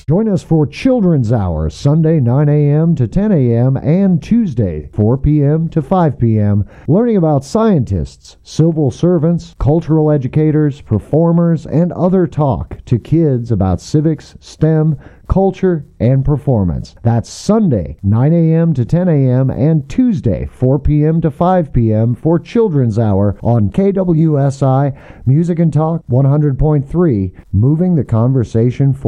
Join us for Children's Hour, Sunday 9 a.m. to 10 a.m. and Tuesday 4 p.m. to 5 p.m., learning about scientists, civil servants, cultural educators, performers, and other talk to kids about civics, STEM, culture, and performance. That's Sunday, 9 a.m. to 10 a.m. and Tuesday, 4 p.m. to 5 p.m. for Children's Hour on KWSI Music and Talk 100.3, moving the conversation forward.